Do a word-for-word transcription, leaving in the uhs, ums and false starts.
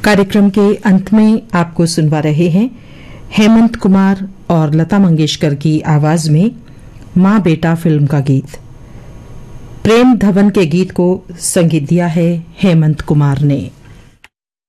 कार्यक्रम के अंत में आपको सुनवा रहे हैं हेमंत कुमार और लता मंगेशकर की आवाज में मां बेटा फिल्म का गीत। प्रेम धवन के गीत को संगीत दिया है हेमंत कुमार ने।